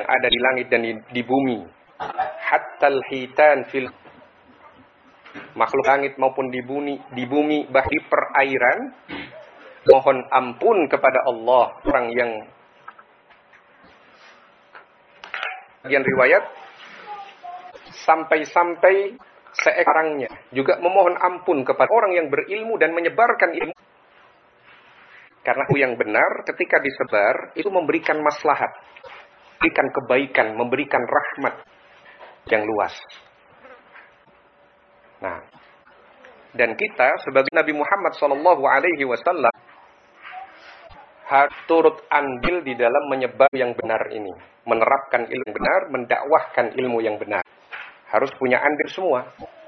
ada di langit dan di bumi. Hattal hitan fil makhluk langit maupun di bumi bahkan di perairan, mohon ampun kepada Allah. Orang yang bagian riwayat sampai seekarangnya juga memohon ampun kepada orang yang berilmu dan menyebarkan ilmu. Karena itu yang benar ketika disebar itu memberikan maslahat, memberikan kebaikan, memberikan rahmat yang luas. Nah, dan kita sebagai Nabi Muhammad SAW harus turut andil di dalam menyebar yang benar ini, menerapkan ilmu yang benar, mendakwahkan ilmu yang benar. Harus punya andil semua.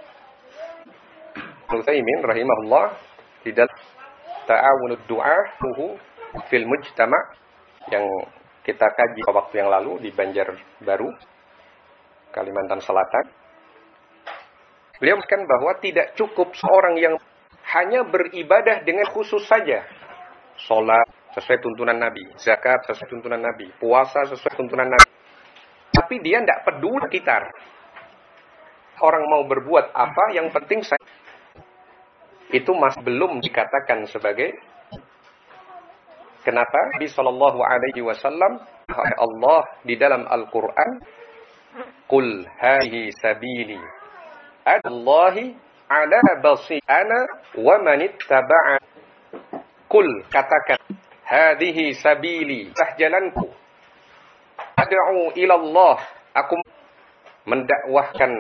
Utsaimin rahimahullah di dalam Ta'awunud Du'a fil Mujtama' yang kita kaji waktu yang lalu di Banjarbaru, Kalimantan Selatan. Beliau mengatakan bahwa tidak cukup seorang yang hanya beribadah dengan khusus saja. Salat sesuai tuntunan Nabi, zakat sesuai tuntunan Nabi, puasa sesuai tuntunan Nabi. Tapi dia tidak peduli sekitar. Orang mau berbuat apa, yang penting saya. Itu masih belum dikatakan sebagai. Kenapa? Nabi Shallallahu Alaihi Wasallam, Allah di dalam Al-Quran, Qul hadhihi sabili, Allahi ala basir ana wa manittaba'a. Qul, katakan, hadhihi sabili, jalanku. Ad'u ila Allah, aku mendakwahkan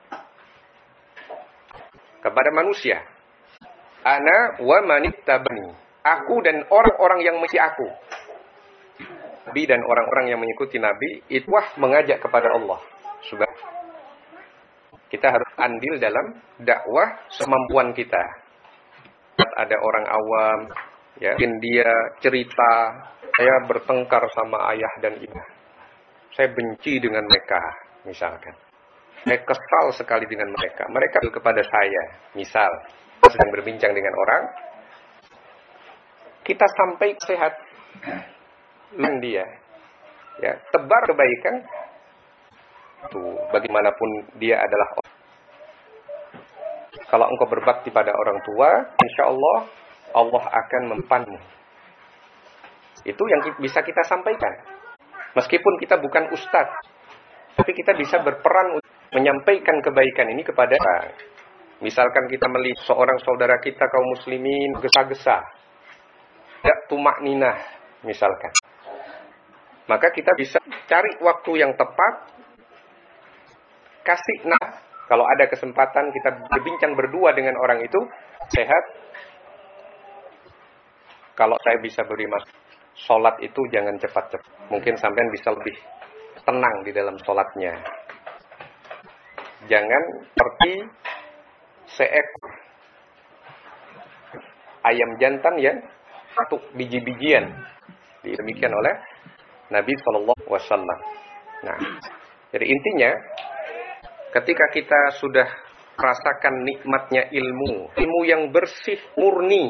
kepada manusia. Ana wa manittabani, aku dan orang-orang yang mengikuti aku. Nabi dan orang-orang yang mengikuti Nabi itu mengajak kepada Allah. Sebab kita harus andil dalam dakwah semampuan kita. Ada orang awam, ya, mungkin dia cerita, saya bertengkar sama ayah dan ibu. Saya benci dengan mereka, misalkan. Saya kesal sekali dengan mereka. Mereka kepada saya, misal, sedang berbincang dengan orang, kita sampai sehat dengan dia, ya, tebar kebaikan. Tuh, bagaimanapun dia adalah orang. Kalau engkau berbakti pada orang tua, insya Allah, Allah akan mempanmu. Itu yang bisa kita sampaikan. Meskipun kita bukan ustadz, tapi kita bisa berperan untuk menyampaikan kebaikan ini kepada orang. Misalkan kita melihat seorang saudara kita kaum muslimin gesa-gesa, tidak tumak ninah, misalkan. Maka kita bisa cari waktu yang tepat, kasih kalau ada kesempatan kita berbincang berdua dengan orang itu, sehat. Kalau saya bisa beri sholat itu jangan cepat-cepat. Mungkin sampean bisa lebih tenang di dalam sholatnya. Jangan seperti seekor ayam jantan yang satu biji-bijian. Demikian oleh Nabi SAW. Nah, jadi intinya, ketika kita sudah merasakan nikmatnya ilmu yang bersih, murni,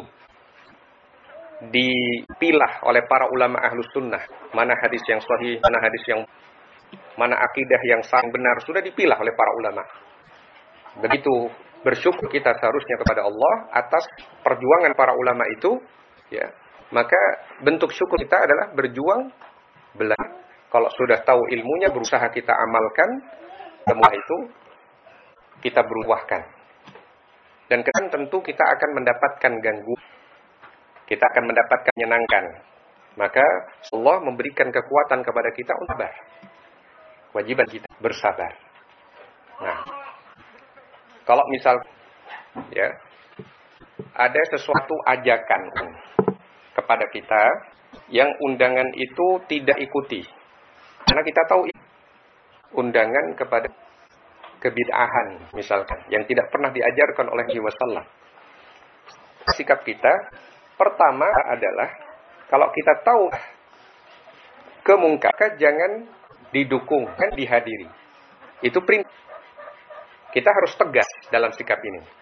dipilah oleh para ulama ahlus sunnah, mana hadis yang sahih, mana akidah yang sangat benar, sudah dipilah oleh para ulama. Begitu bersyukur kita seharusnya kepada Allah atas perjuangan para ulama itu, ya. Maka bentuk syukur kita adalah berjuang, belajar. Kalau sudah tahu ilmunya, berusaha kita amalkan, semua itu kita berbuahkan. Dan tentu kita akan mendapatkan gangguan, kita akan mendapatkan menyenangkan. Maka Allah memberikan kekuatan kepada kita untuk sabar. Kewajiban kita bersabar. Nah, kalau misal, ya, ada sesuatu ajakan kepada kita yang undangan itu tidak ikuti, karena kita tahu undangan kepada kebid'ahan, misalkan, yang tidak pernah diajarkan oleh Nabi Wasallam. Sikap kita pertama adalah, kalau kita tahu kemungkaran, jangan didukung, kan dihadiri. Itu prinsip. Kita harus tegas dalam sikap ini.